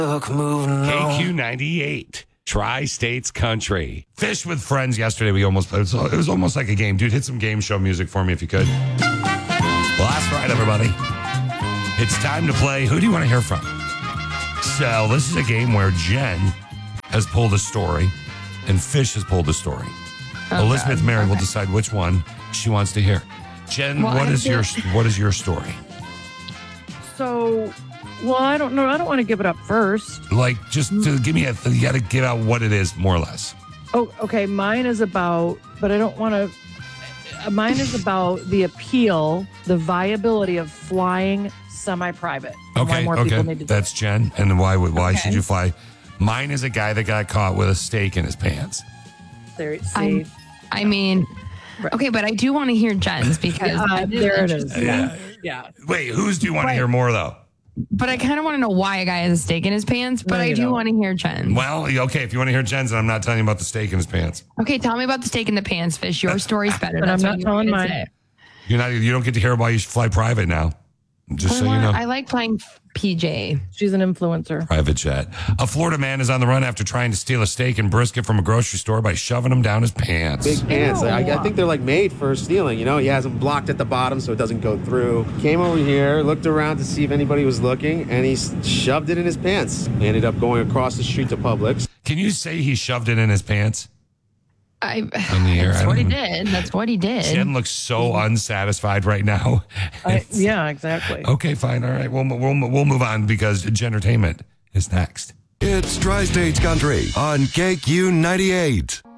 KQ98, Tri-States Country. Fish with friends yesterday. It was almost like a game. Dude, hit some game show music for me if you could. Well, that's right, everybody. It's time to play Who Do You Want to Hear From? So this is a game where Jen has pulled a story and Fish has pulled a story. Elizabeth Mary will decide which one she wants to hear. Jen, what is your story? So, well, I don't know. I don't want to give it up first. Like, just to give me you got to give out what it is, more or less. Oh, okay. Mine is about, but I don't want to. Mine is about the appeal, the viability of flying semi-private. Okay, that's Jen. And why should you fly? Mine is a guy that got caught with a steak in his pants. There, see. I mean, okay, but I do want to hear Jen's because there it is. Yeah. Wait, whose do you want to hear more though? But I kind of want to know why a guy has a steak in his pants, but I do want to hear Jen's. Well, okay, if you want to hear Jen's, then I'm not telling you about the steak in his pants. Okay, tell me about the steak in the pants, Fish. Your story's better. But I'm not telling mine. You don't get to hear why you should fly private now. Just so you know. I like flying PJ. She's an influencer. Private jet. A Florida man is on the run after trying to steal a steak and brisket from a grocery store by shoving them down his pants. Big pants. I think they're like made for stealing. You know, he has them blocked at the bottom so it doesn't go through. Came over here, looked around to see if anybody was looking, and he shoved it in his pants. He ended up going across the street to Publix. Can you say he shoved it in his pants? That's what he did. That's what he did. Jen looks so unsatisfied right now. Yeah, exactly. Okay, fine. All right. We'll move on because Gentertainment is next. It's Tri-States Country on KQ98.